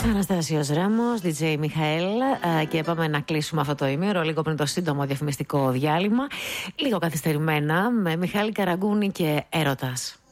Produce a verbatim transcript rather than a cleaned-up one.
Αναστάσιος Ράμος, ντι τζέι Μιχαήλ, και είπαμε να κλείσουμε αυτό το ημίωρο λίγο πριν το σύντομο διαφημιστικό διάλειμμα. Λίγο καθυστερημένα με Μιχάλη Καραγκούνη και Έρωτας.